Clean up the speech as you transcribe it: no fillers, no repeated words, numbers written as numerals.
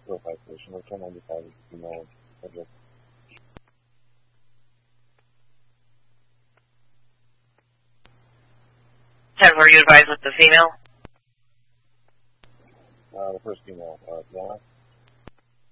Profile station. Hotel 95 is female address. 10, were you advised with the female? The first female, Diana.